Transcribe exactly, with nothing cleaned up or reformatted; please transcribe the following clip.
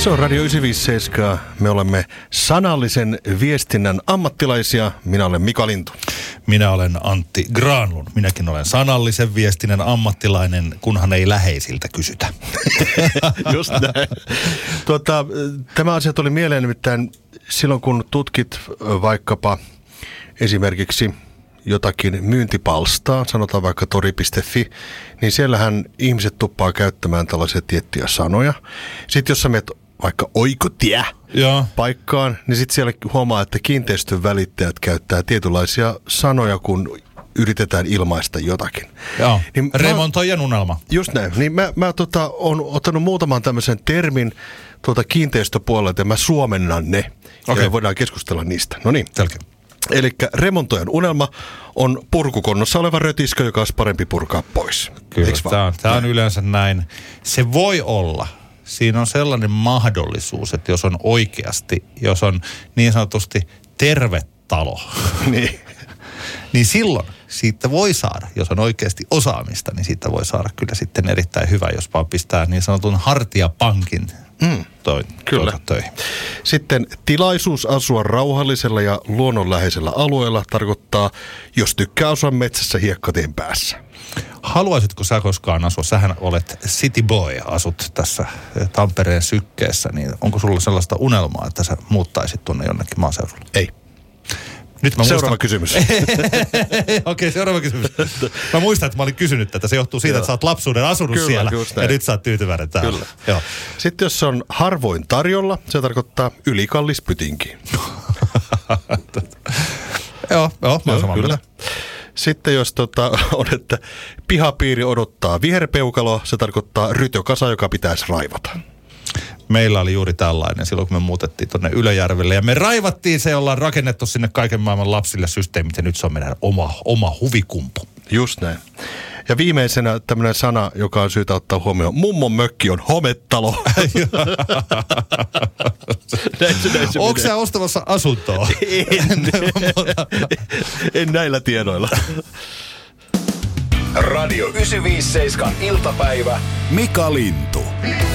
Se on Radio yhdeksänsataaviisikymmentäseitsemän. Me olemme sanallisen viestinnän ammattilaisia. Minä olen Mika Lintu. Minä olen Antti Granlund. Minäkin olen sanallisen viestinnän ammattilainen, kunhan ei läheisiltä kysytä. Just näin. Tuota, tämä asia tuli mieleen nimittäin silloin, kun tutkit vaikkapa esimerkiksi jotakin myyntipalstaa, sanotaan vaikka tori piste fi, niin siellähän ihmiset tuppaa käyttämään tällaisia tiettyjä sanoja. Sitten jos sä menet vaikka oikotie Joo. paikkaan, niin sitten siellä huomaa, että kiinteistön välittäjät käyttää tietynlaisia sanoja, kun yritetään ilmaista jotakin. Joo, niin remontoijan unelma. Just näin. Niin mä, mä tota, on ottanut muutaman tämmöisen termin tuolta kiinteistöpuolelta ja mä suomennan ne. Okay. Ja voidaan keskustella niistä. No niin. Selkeä. Elikkä remontoijan unelma on purkukonnossa oleva rötiskö, joka olisi parempi purkaa pois. Kyllä, tämä on, tämä on yleensä näin. Se voi olla. Siinä on sellainen mahdollisuus, että jos on oikeasti, jos on niin sanotusti terve talo, niin. niin silloin siitä voi saada, jos on oikeasti osaamista, niin siitä voi saada kyllä sitten erittäin hyvä, jos vaan pistää niin sanotun hartiapankin mm. toi, kyllä. töihin. Sitten tilaisuus asua rauhallisella ja luonnonläheisellä alueella tarkoittaa, jos tykkää asua metsässä hiekkatien päässä. Haluaisitko sä koskaan asua? Sähän olet city boy, asut tässä Tampereen sykkeessä, niin onko sulla sellaista unelmaa, että sä muuttaisit tuonne jonnekin maaseudulle? Ei. Nyt mä seuraava muistan... kysymys. Okei, okay, seuraava kysymys. Mä muistan, että mä olin kysynyt tätä. Se johtuu siitä, että sä oot lapsuuden asunut Kyllä, siellä ja nyt sä oot tyytyväinen täällä. Kyllä. Joo. Sitten jos on harvoin tarjolla, se tarkoittaa ylikallis pytinki. Joo, joo, mä oon samaa kyllä. mieltä. Sitten jos tota, on, että pihapiiri odottaa viherpeukaloa, se tarkoittaa rytökasa, joka pitäisi raivata. Meillä oli juuri tällainen silloin, kun me muutettiin tuonne Ylöjärvelle. Ja me raivattiin se, ollaan rakennettu sinne kaiken maailman lapsille systeemit. Ja nyt se on meidän oma, oma huvikumpu. Just näin. Ja viimeisenä tämmöinen sana, joka on syytä ottaa huomioon. Mummon mökki on hometalo. Onko sä ostamassa asuntoa? En, en näillä tiedoilla. Radio yhdeksänsataaviisikymmentäseitsemän iltapäivä. Mika Lintu.